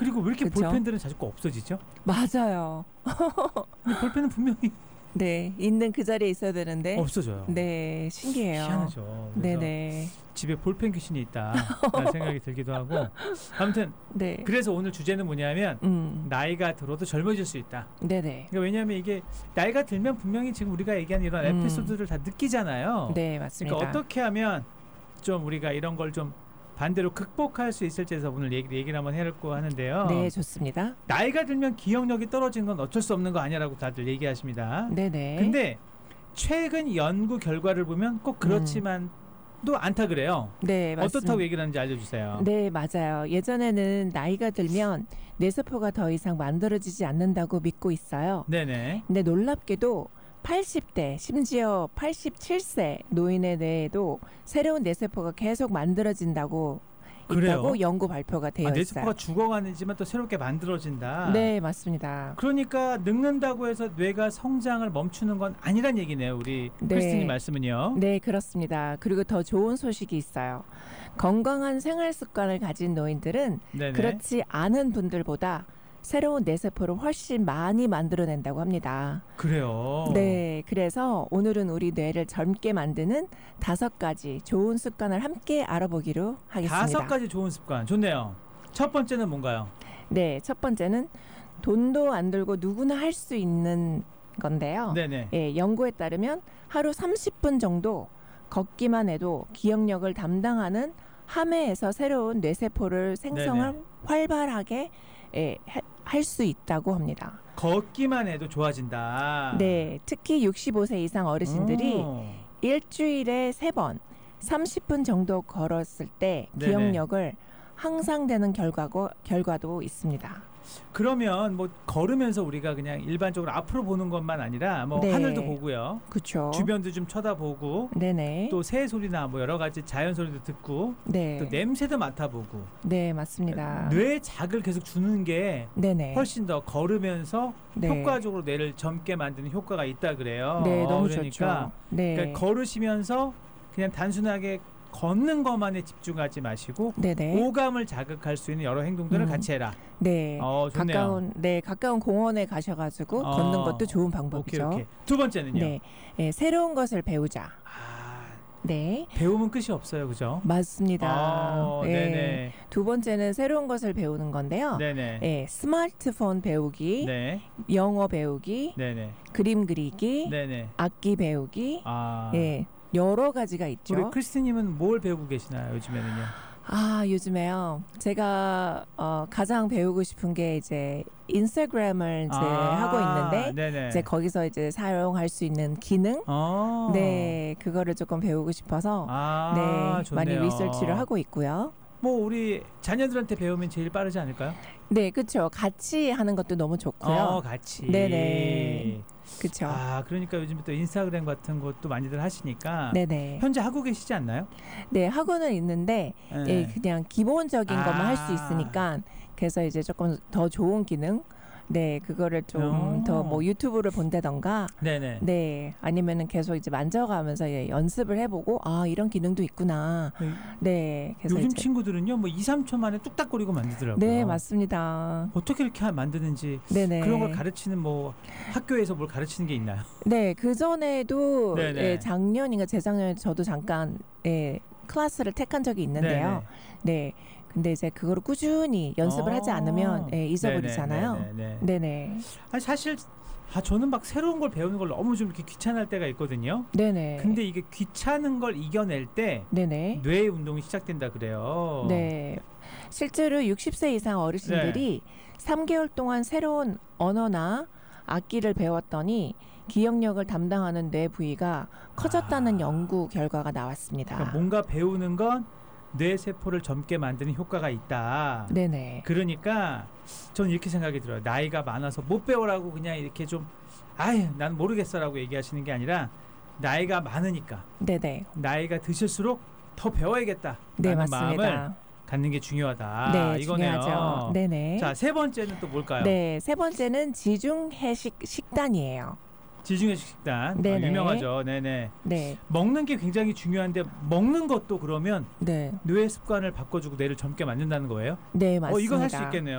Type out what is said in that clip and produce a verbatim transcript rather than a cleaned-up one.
그리고 왜 이렇게 그쵸? 볼펜들은 자꾸 없어지죠? 맞아요. 근데 볼펜은 분명히 네, 있는 그 자리에 있어야 되는데. 없어져요. 네, 신기해요. 희한하죠. 네네. 집에 볼펜 귀신이 있다라는 생각이 들기도 하고. 아무튼 네. 그래서 오늘 주제는 뭐냐면 음. 나이가 들어도 젊어질 수 있다. 네네. 그러니까 왜냐하면 이게 나이가 들면 분명히 지금 우리가 얘기한 이런 음. 에피소드를 다 느끼잖아요. 네, 맞습니다. 그러니까 어떻게 하면 좀 우리가 이런 걸 좀 반대로 극복할 수 있을지에 대해서 오늘 얘기, 얘기를 한번 해볼고 하는데요. 네, 좋습니다. 나이가 들면 기억력이 떨어지는 건 어쩔 수 없는 거 아니라고 다들 얘기하십니다. 네네. 근데 최근 연구 결과를 보면 꼭 그렇지만 또 않다 그래요. 네, 맞습니다. 어떻다고 얘기를 하는지 알려주세요. 네, 맞아요. 예전에는 나이가 들면 뇌세포가 더 이상 만들어지지 않는다고 믿고 있어요. 네네. 근데 놀랍게도 팔십 대, 심지어 팔십칠 세 노인의 뇌에도 새로운 뇌세포가 계속 만들어진다고 그래요? 있다고 연구 발표가 되어 아, 있어요. 뇌세포가 죽어가는지만 또 새롭게 만들어진다. 네, 맞습니다. 그러니까 늙는다고 해서 뇌가 성장을 멈추는 건 아니란 얘기네요. 우리 네. 크리스틴님 말씀은요. 네, 그렇습니다. 그리고 더 좋은 소식이 있어요. 건강한 생활 습관을 가진 노인들은 네네. 그렇지 않은 분들보다 새로운 뇌세포를 훨씬 많이 만들어낸다고 합니다. 그래요. 네, 그래서 오늘은 우리 뇌를 젊게 만드는 다섯 가지 좋은 습관을 함께 알아보기로 하겠습니다. 다섯 가지 좋은 습관 좋네요. 첫 번째는 뭔가요? 네, 첫 번째는 돈도 안 들고 누구나 할 수 있는 건데요. 네네. 예, 연구에 따르면 하루 삼십 분 정도 걷기만 해도 기억력을 담당하는 함에에서 새로운 뇌세포를 생성을 네네. 활발하게 예, 할 수 있다고 합니다. 걷기만 해도 좋아진다. 네, 특히 육십오 세 이상 어르신들이 오. 일주일에 세 번 삼십 분 정도 걸었을 때 네네. 기억력을 향상되는 결과고, 결과도 있습니다. 그러면 뭐 걸으면서 우리가 그냥 일반적으로 앞으로 보는 것만 아니라 뭐 네. 하늘도 보고요. 그렇죠. 주변도 좀 쳐다보고 네네. 또 새 소리나 뭐 여러 가지 자연 소리도 듣고 네. 또 냄새도 맡아보고 네, 맞습니다. 뇌에 자극을 계속 주는 게 네네. 훨씬 더 걸으면서 네. 효과적으로 효과적으로 뇌를 젊게 만드는 효과가 있다 그래요. 네, 너무 그러니까 좋죠. 네. 그러니까 걸으시면서 그냥 단순하게 걷는 것만에 집중하지 마시고 네네. 오감을 자극할 수 있는 여러 행동들을 음. 같이 해라. 네. 어, 좋네요. 가까운 네, 가까운 공원에 가셔가지고 어. 걷는 것도 좋은 오케이, 방법이죠. 오케이. 두 번째는요. 네. 네, 새로운 것을 배우자. 아, 네. 배우면 끝이 없어요, 그죠? 맞습니다. 어, 네. 네네. 두 번째는 새로운 것을 배우는 건데요. 네네. 네, 스마트폰 배우기, 네. 영어 배우기, 네네. 그림 그리기, 네네. 악기 배우기, 아. 네, 여러 가지가 있죠. 우리 크리스틴님은 뭘 배우고 계시나요, 요즘에는요? 아, 요즘에요. 제가 어, 가장 배우고 싶은 게 이제 인스타그램을 이제 아, 하고 있는데 네네. 이제 거기서 이제 사용할 수 있는 기능, 어. 네, 그거를 조금 배우고 싶어서 아, 네, 좋네요. 많이 리서치를 하고 있고요. 뭐 우리 자녀들한테 배우면 제일 빠르지 않을까요? 네, 그렇죠. 같이 하는 것도 너무 좋고요. 어, 같이. 네네. 그렇죠. 아, 그러니까 요즘 또 인스타그램 같은 것도 많이들 하시니까. 네네. 현재 하고 계시지 않나요? 네, 하고는 있는데 네. 예, 그냥 기본적인 아. 것만 할 수 있으니까 그래서 이제 조금 더 좋은 기능, 네, 그거를 좀 어. 더 뭐 유튜브를 본다던가, 네네. 네, 아니면은 계속 이제 만져가면서 예, 연습을 해보고 아 이런 기능도 있구나. 네, 그래서 요즘 이제, 친구들은요, 뭐 이, 삼 초 만에 뚝딱거리고 만들더라고요. 네, 맞습니다. 어떻게 이렇게 하- 만드는지 네네. 그런 걸 가르치는 뭐 학교에서 뭘 가르치는 게 있나요? 네, 그 전에도 네네. 예, 작년인가 재작년에 저도 잠깐 예, 클래스를 택한 적이 있는데요. 네, 근데 이제 그거를 꾸준히 연습을 어. 하지 않으면 예, 잊어버리잖아요. 네네. 네네. 아니 사실 아 저는 막 새로운 걸 배우는 걸 너무 좀 이렇게 귀찮을 때가 있거든요. 네네. 근데 이게 귀찮은 걸 이겨낼 때 네네. 뇌의 운동이 시작된다 그래요. 네. 실제로 육십 세 이상 어르신들이 삼 개월 동안 새로운 언어나 악기를 배웠더니 기억력을 담당하는 뇌 부위가 커졌다는 아. 연구 결과가 나왔습니다. 그러니까 뭔가 배우는 건 뇌 세포를 젊게 만드는 효과가 있다. 네네. 그러니까 저는 이렇게 생각이 들어요. 나이가 많아서 못 배우라고 그냥 이렇게 좀 아유 난 모르겠어라고 얘기하시는 게 아니라 나이가 많으니까 네네. 나이가 드실수록 더 배워야겠다. 네, 라는 맞습니다. 마음을 갖는 게 중요하다. 네, 이거네요. 중요하죠. 네네. 자, 세 번째는 또 뭘까요? 네, 세 번째는 지중해식 식단이에요. 지중해식 식단. 아, 네네. 유명하죠. 네네. 네, 먹는 게 굉장히 중요한데 먹는 것도 그러면 네, 뇌 습관을 바꿔주고 뇌를 젊게 만든다는 거예요? 네, 맞습니다. 어, 이건 할 수 있겠네요.